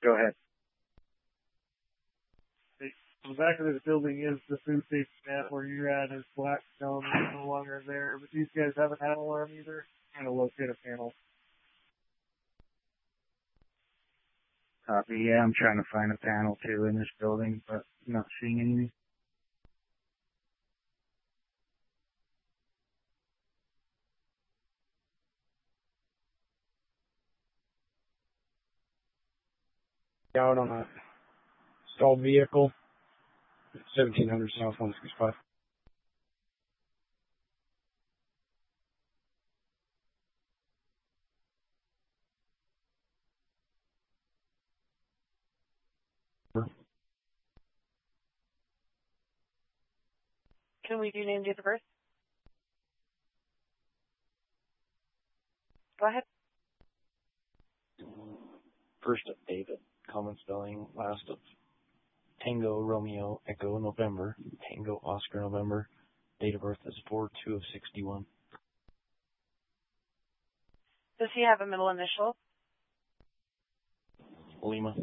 Go ahead. The back of this building is the food safety net. Where you're at is Blackstone. It's no longer there. But these guys haven't had an alarm either. Trying to locate a panel. Copy. Yeah, I'm trying to find a panel too in this building, but not seeing anything. Out on a stalled vehicle, 1700 South 165. Can we do name, date of birth? Go ahead. First of David, common spelling, last of Tango, Romeo, Echo, November, Tango, Oscar, November. Date of birth is 4/2 of 61. Does he have a middle initial? Lima.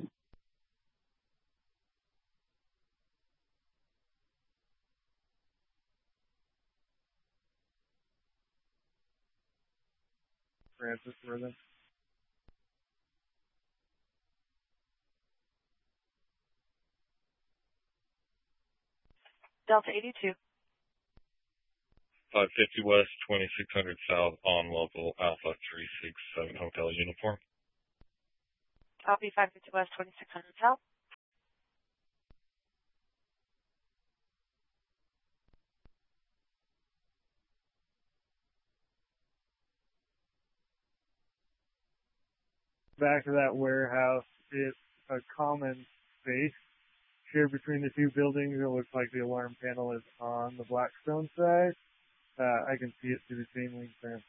Francis Rhythm. Delta 82. 550 West, 2600 South, on local Alpha 367 Hotel Uniform. Copy 550 West, 2600 South. Back to that warehouse, it's a common space shared between the two buildings. It looks like the alarm panel is on the Blackstone side. I can see it through the chain link fence.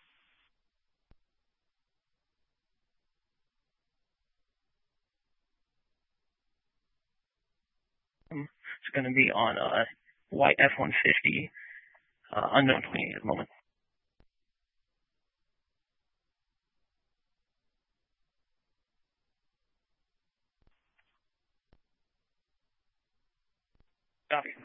It's going to be on white F-150, unknown 28 at the moment. Copy.